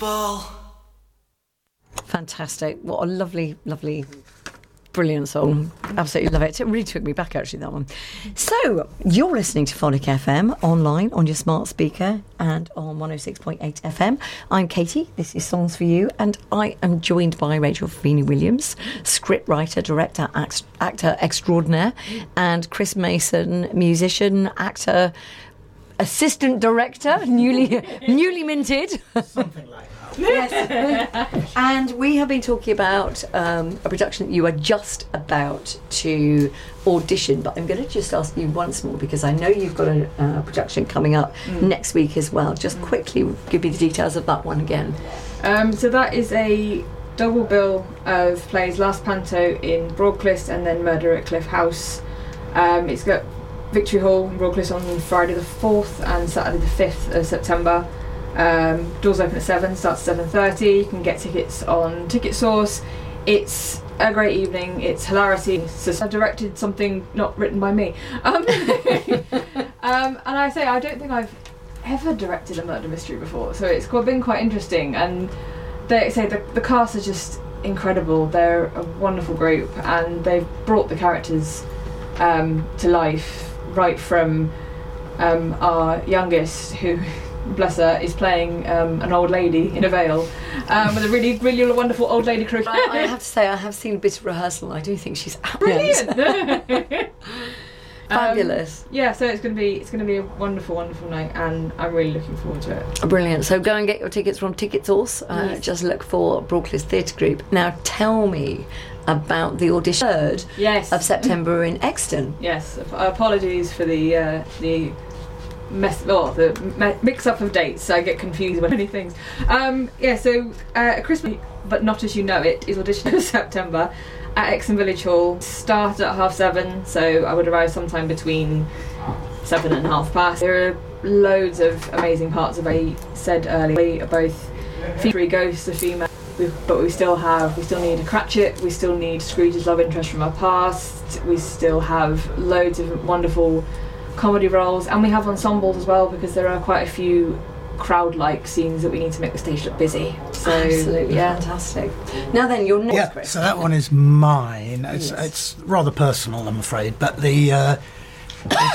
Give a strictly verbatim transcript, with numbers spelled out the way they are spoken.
Ball. Fantastic. What a lovely, lovely, brilliant song. Absolutely love it. It really took me back, actually, that one. So, you're listening to Frolic F M online on your smart speaker and on one oh six point eight F M. I'm Katie. This is Songs for You, and I am joined by Rachel Feeney-Williams, scriptwriter, director, act- actor extraordinaire, and Chris Mason, musician, actor, assistant director, newly newly minted. Something like that. Yes. And we have been talking about um, a production that you are just about to audition, but I'm going to just ask you once more, because I know you've got a uh, production coming up mm. next week as well. Just mm. quickly give me the details of that one again. Um, so that is a double bill of plays, Last Panto in Broadcliffe and then Murder at Cliff House. Um, it's got Victory Hall in Broadcliffe on Friday the fourth and Saturday the fifth of September. Um, doors open at seven, starts at seven thirty. You can get tickets on Ticket Source. It's a great evening, it's hilarity. So I directed something not written by me. Um, um, and I say, I don't think I've ever directed a murder mystery before, so it's been quite interesting. And they say the, the cast are just incredible. They're a wonderful group, and they've brought the characters um, to life, right from um, our youngest, who bless her, is playing um, an old lady in a veil um, with a really, really wonderful old lady crew. I, I have to say, I have seen a bit of rehearsal. I do think she's brilliant. Fabulous. Um, yeah, so it's going to be it's going to be a wonderful, wonderful night, and I'm really looking forward to it. Brilliant. So go and get your tickets from Ticket Source. Uh, yes. Just look for Broadcliffe Theatre Group. Now, tell me about the audition third yes. of September in Exton. Yes. Apologies for the uh, the. Mess, oh, the me- mix-up of dates. I get confused with many things. Um, yeah, so uh, Christmas, but not as you know it, is audition in September at Exton Village Hall. Start at half seven, so I would arrive sometime between seven and half past. There are loads of amazing parts, as I said earlier, both three ghosts, a female, but we still have, we still need a Cratchit, we still need Scrooge's love interest from our past, we still have loads of wonderful comedy roles, and we have ensembles as well, because there are quite a few crowd-like scenes that we need to make the stage look busy. So absolutely yeah. Fantastic. Now then, your next Yeah, Chris. so that one is mine. It's, Yes. it's rather personal, I'm afraid, but the uh,